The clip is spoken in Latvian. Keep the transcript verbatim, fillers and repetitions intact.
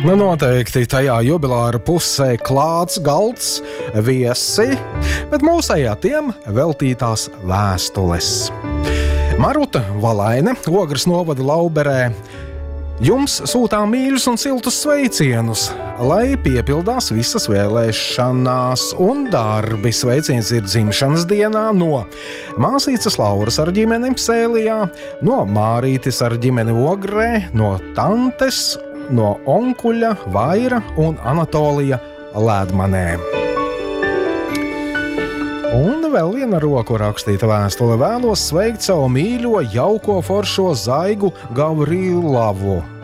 Nu, noteikti tajā jubilāra pusē klāts galds, viesi, bet mūsējā tiem veltītās vēstules. Maruta Valaine, Ogres novada Lauberē, jums sūtām mīļus un siltus sveicienus, lai piepildās visas vēlēšanās un darbi. Sveiciens ir dzimšanas dienā no māsīcas Lauras ar ģimeni Sēlijā, no Mārītes ar ģimeni Ogrē, no tantes, no onkuļa Vaira un Anatolija Lēdmanē. Un vēl viena roku rakstīta vēstule. Vēlos sveikt savu mīļo, jauko, foršo Zaigu Gavrilavu.